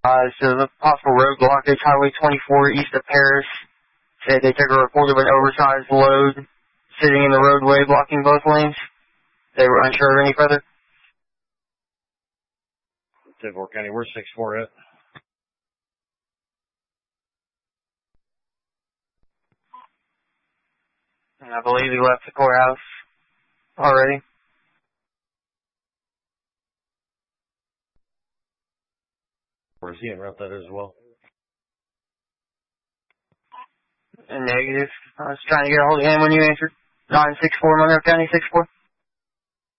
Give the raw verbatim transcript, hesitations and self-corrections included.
Uh, so the possible road blockage, Highway twenty-four east of Paris. Said they took a report of an oversized load sitting in the roadway blocking both lanes. They were unsure of any further. Tiburon County, where's six four at? And I believe he left the courthouse already. Where's he en route that as well? Negative. I was trying to get a hold of him when you answered. nine six four Monroe County, six four.